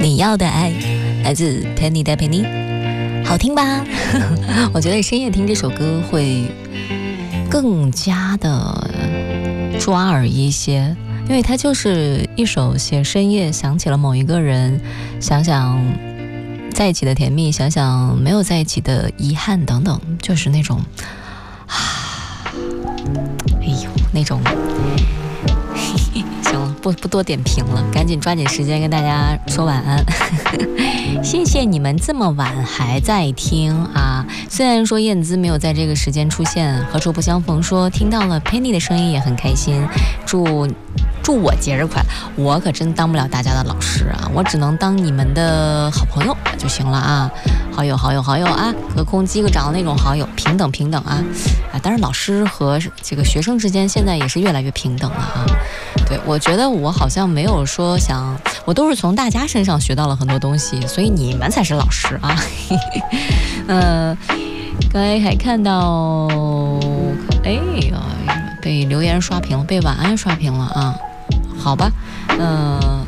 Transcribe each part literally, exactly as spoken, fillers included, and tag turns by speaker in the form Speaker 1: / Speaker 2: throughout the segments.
Speaker 1: 你要的爱，来自 Penny 的 Penny， 好听吧？我觉得深夜听这首歌会更加的抓耳一些，因为它就是一首写深夜想起了某一个人，想想在一起的甜蜜，想想没有在一起的遗憾等等，就是那种啊，哎呦那种行了，不不多点评了，赶紧抓紧时间跟大家说晚安。谢谢你们这么晚还在听啊！虽然说燕姿没有在这个时间出现，何处不相逢说听到了 Penny 的声音也很开心，祝祝我节日快乐！我可真当不了大家的老师啊，我只能当你们的好朋友就行了啊！好友好友好友啊，隔空击个掌的那种好友，平等平等啊！啊，当然老师和这个学生之间现在也是越来越平等了啊！对，我觉得我好像没有说想，我都是从大家身上学到了很多东西，所以你们才是老师啊！呃，刚才还看到，哎呀，被留言刷屏了，被晚安刷屏了啊！好吧，嗯、呃，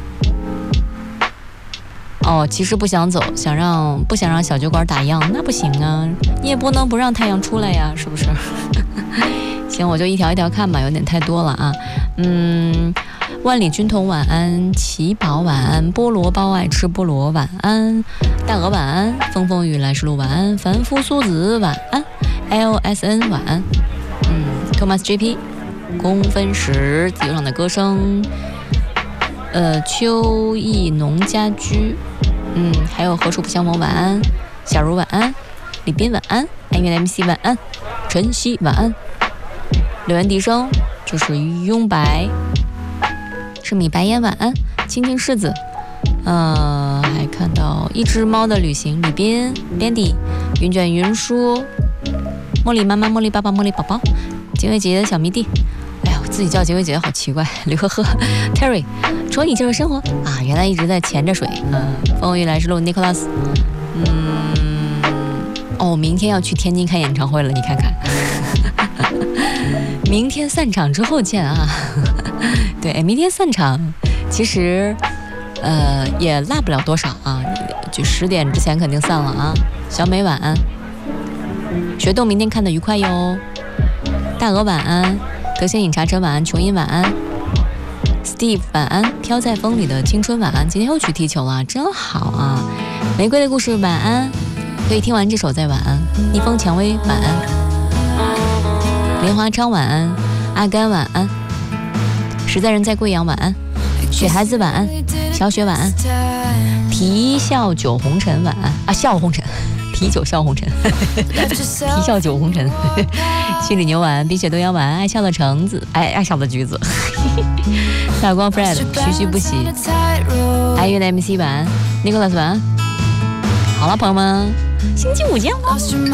Speaker 1: 哦，其实不想走，想让不想让小酒馆打烊，那不行啊，你也不能不让太阳出来呀，是不是？行，我就一条一条看吧，有点太多了啊。嗯，万里军统晚安，奇宝晚安，菠萝包爱吃菠萝晚安，大鹅晚安，风风雨来时路晚安，凡夫苏子晚安 ，L S N 晚安，嗯 ，Thomas J P， 公分时地球上的歌声，呃，秋意农家居，嗯，还有何处不相逢晚安，小茹晚安，李斌晚安，爱乐 M C 晚安，晨曦晚安。柳岩笛声就是拥白，是米白烟晚安，青青柿子，呃，还看到一只猫的旅行，李斌 Landy， 云卷云舒，茉莉妈妈，茉莉爸爸，茉莉宝宝，结尾姐姐的小迷弟，哎呀，我自己叫结尾姐姐好奇怪，吕呵呵 Terry， 戳你就是生活啊，原来一直在潜着水，嗯、呃，风雨来时路 Nicholas， 嗯，哦，明天要去天津开演唱会了，你看看。明天散场之后见啊！对，明天散场，其实呃也落不了多少啊，就十点之前肯定散了啊。小美晚安，学动明天看得愉快哟。大鹅晚安，德兴饮茶车晚安，琼音晚安 ，Steve 晚安，飘在风里的青春晚安，今天又去踢球了，真好啊！玫瑰的故事晚安，可以听完这首再晚安。逆风蔷薇晚安。莲花昌晚安，阿甘晚安，实在人在贵阳晚安，雪孩子晚安，小雪晚安，啼笑酒红尘晚安啊，笑红尘，啤酒笑红尘，啼笑酒红尘，心里牛晚安，冰雪东阳晚安，爱笑的橙子，爱爱笑的橘子，大光 Fred 徐徐不息，爱乐的 M C 晚安 ，Nicholas 晚安，好了，朋友们，星期五见喽。